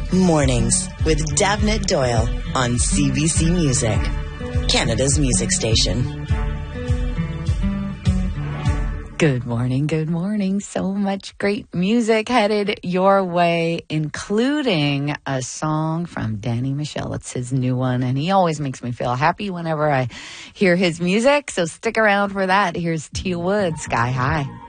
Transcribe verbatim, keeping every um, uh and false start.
Mornings with Davnit Doyle on C B C Music, Canada's music station. Good morning, good morning. So much great music headed your way, including a song from Danny Michel. It's his new one, and he always makes me feel happy whenever I hear his music. So stick around for that. Here's Tia Wood, Sky High.